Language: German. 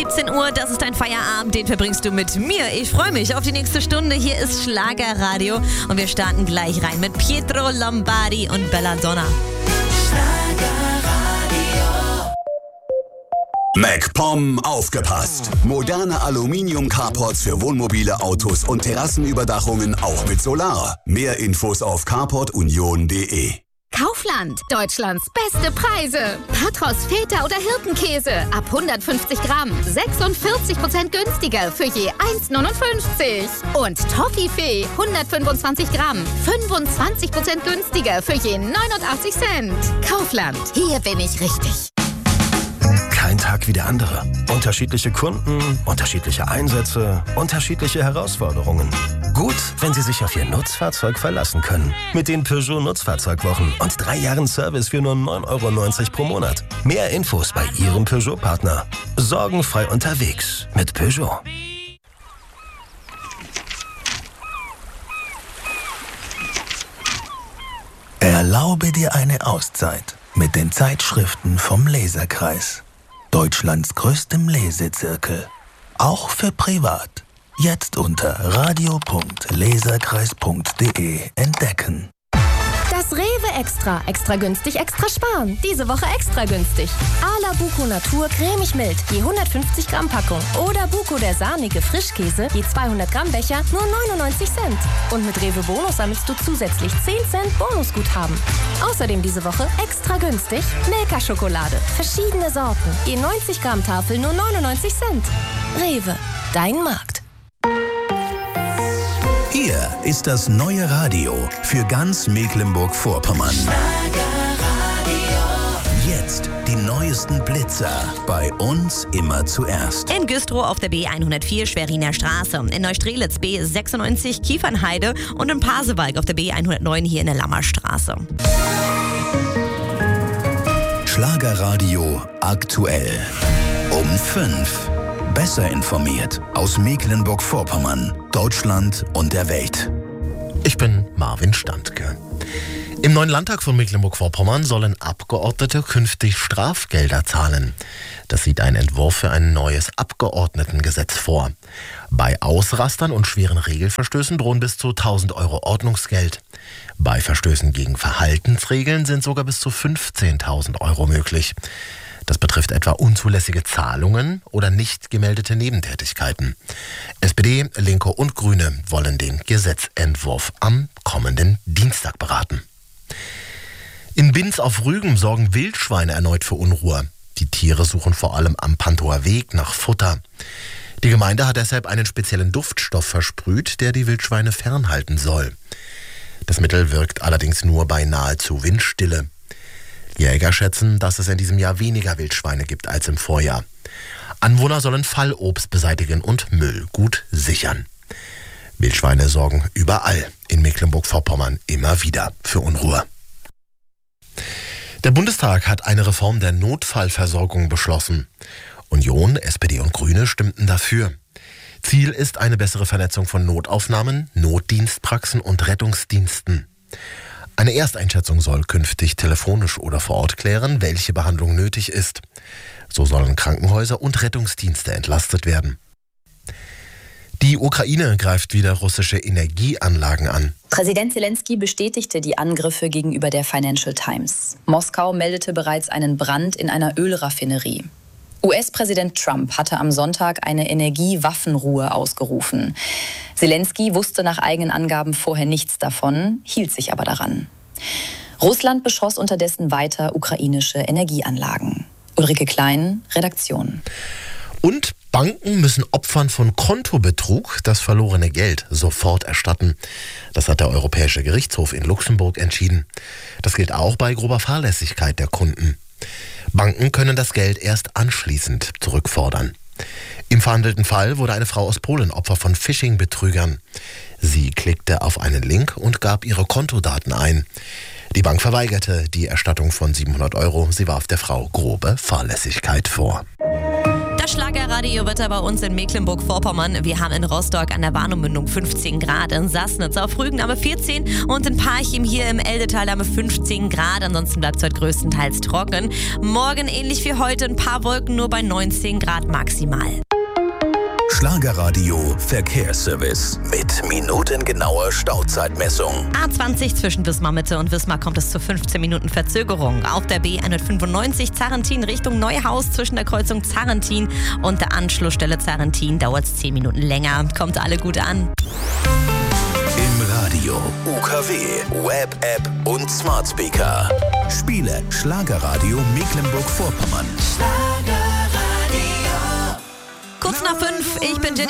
17 Uhr, das ist dein Feierabend, den verbringst du mit mir. Ich freue mich auf die nächste Stunde. Hier ist Schlagerradio und wir starten gleich rein mit Pietro Lombardi und Belladonna. MacPom aufgepasst! Moderne Aluminium-Carports für Wohnmobile, Autos und Terrassenüberdachungen auch mit Solar. Mehr Infos auf carportunion.de. Kaufland, Deutschlands beste Preise. Patros, Feta oder Hirtenkäse ab 150 Gramm, 46% günstiger für je 1,59. Und Toffifee, 125 Gramm, 25% günstiger für je 89 Cent. Kaufland, hier bin ich richtig. Kein Tag wie der andere. Unterschiedliche Kunden, unterschiedliche Einsätze, unterschiedliche Herausforderungen. Gut, wenn Sie sich auf Ihr Nutzfahrzeug verlassen können. Mit den Peugeot Nutzfahrzeugwochen und 3 Jahren Service für nur 9,90 € pro Monat. Mehr Infos bei Ihrem Peugeot-Partner. Sorgenfrei unterwegs mit Peugeot. Erlaube dir eine Auszeit mit den Zeitschriften vom Leserkreis. Deutschlands größtem Lesezirkel. Auch für privat. Jetzt unter radio.leserkreis.de entdecken. Das Rewe Extra. Extra günstig, extra sparen. Diese Woche extra günstig. Ala Buko Natur cremig mild, je 150 Gramm Packung. Oder Buko der sahnige Frischkäse, je 200 Gramm Becher, nur 99 Cent. Und mit Rewe Bonus sammelst du zusätzlich 10 Cent Bonusguthaben. Außerdem diese Woche extra günstig Milka-Schokolade. Verschiedene Sorten, je 90 Gramm Tafel, nur 99 Cent. Rewe, dein Markt. Hier ist das neue Radio für ganz Mecklenburg-Vorpommern. Jetzt die neuesten Blitzer. Bei uns immer zuerst. In Güstrow auf der B104 Schweriner Straße, in Neustrelitz B96 Kiefernheide und in Pasewalk auf der B109 hier in der Lammerstraße. Schlagerradio aktuell. Um 5. Besser informiert aus Mecklenburg-Vorpommern, Deutschland und der Welt. Ich bin Marvin Standke. Im neuen Landtag von Mecklenburg-Vorpommern sollen Abgeordnete künftig Strafgelder zahlen. Das sieht ein Entwurf für ein neues Abgeordnetengesetz vor. Bei Ausrastern und schweren Regelverstößen drohen bis zu 1.000 € Ordnungsgeld. Bei Verstößen gegen Verhaltensregeln sind sogar bis zu 15.000 € möglich. Das betrifft etwa unzulässige Zahlungen oder nicht gemeldete Nebentätigkeiten. SPD, Linke und Grüne wollen den Gesetzentwurf am kommenden Dienstag beraten. In Binz auf Rügen sorgen Wildschweine erneut für Unruhe. Die Tiere suchen vor allem am Pantower Weg nach Futter. Die Gemeinde hat deshalb einen speziellen Duftstoff versprüht, der die Wildschweine fernhalten soll. Das Mittel wirkt allerdings nur bei nahezu Windstille. Jäger schätzen, dass es in diesem Jahr weniger Wildschweine gibt als im Vorjahr. Anwohner sollen Fallobst beseitigen und Müll gut sichern. Wildschweine sorgen überall in Mecklenburg-Vorpommern immer wieder für Unruhe. Der Bundestag hat eine Reform der Notfallversorgung beschlossen. Union, SPD und Grüne stimmten dafür. Ziel ist eine bessere Vernetzung von Notaufnahmen, Notdienstpraxen und Rettungsdiensten. Eine Ersteinschätzung soll künftig telefonisch oder vor Ort klären, welche Behandlung nötig ist. So sollen Krankenhäuser und Rettungsdienste entlastet werden. Die Ukraine greift wieder russische Energieanlagen an. Präsident Zelensky bestätigte die Angriffe gegenüber der Financial Times. Moskau meldete bereits einen Brand in einer Ölraffinerie. US-Präsident Trump hatte am Sonntag eine Energiewaffenruhe ausgerufen. Zelensky wusste nach eigenen Angaben vorher nichts davon, hielt sich aber daran. Russland beschoss unterdessen weiter ukrainische Energieanlagen. Ulrike Klein, Redaktion. Und Banken müssen Opfern von Kontobetrug das verlorene Geld sofort erstatten. Das hat der Europäische Gerichtshof in Luxemburg entschieden. Das gilt auch bei grober Fahrlässigkeit der Kunden. Banken können das Geld erst anschließend zurückfordern. Im verhandelten Fall wurde eine Frau aus Polen Opfer von Phishing-Betrügern. Sie klickte auf einen Link und gab ihre Kontodaten ein. Die Bank verweigerte die Erstattung von 700 €. Sie warf der Frau grobe Fahrlässigkeit vor. Das Schlagerradio-Wetter bei uns in Mecklenburg-Vorpommern. Wir haben in Rostock an der Warnow-Mündung 15 Grad, in Sassnitz auf Rügen haben wir 14 und in Parchim hier im Eldetal haben wir 15 Grad. Ansonsten bleibt es heute größtenteils trocken. Morgen ähnlich wie heute, ein paar Wolken, nur bei 19 Grad maximal. Schlagerradio Verkehrsservice mit minutengenauer Stauzeitmessung. A20 zwischen Wismar-Mitte und Wismar kommt es zu 15 Minuten Verzögerung. Auf der B195 Zarrentin Richtung Neuhaus zwischen der Kreuzung Zarrentin und der Anschlussstelle Zarrentin dauert es 10 Minuten länger. Kommt alle gut an. Im Radio, UKW, Web-App und Smart Speaker. Spiele Schlagerradio Mecklenburg-Vorpommern. Kurz nach 5, ich bin Jenny.